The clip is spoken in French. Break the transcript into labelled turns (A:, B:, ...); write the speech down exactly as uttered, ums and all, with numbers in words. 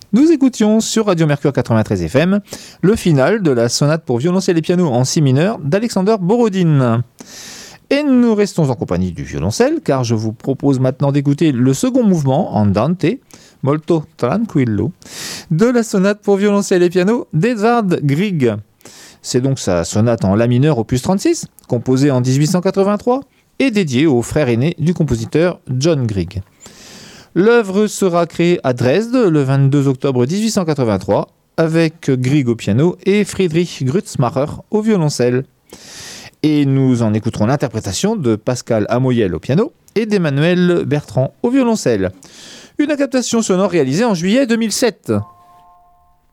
A: Nous écoutions sur Radio Mercure quatre-vingt-treize F M le final de la sonate pour violoncelle et piano en si mineur d'Alexander Borodine. Et nous restons en compagnie du violoncelle, car je vous propose maintenant d'écouter le second mouvement, Andante, molto tranquillo, de la sonate pour violoncelle et piano d'Edvard Grieg. C'est donc sa sonate en la mineur opus trente-six, composée en dix-huit cent quatre-vingt-trois, et dédiée au frère aîné du compositeur John Grieg. L'œuvre sera créée à Dresde le vingt-deux octobre dix-huit cent quatre-vingt-trois, avec Grieg au piano et Friedrich Grützmacher au violoncelle. Et nous en écouterons l'interprétation de Pascal Amoyel au piano et d'Emmanuel Bertrand au violoncelle. Une captation sonore réalisée en juillet deux mille sept.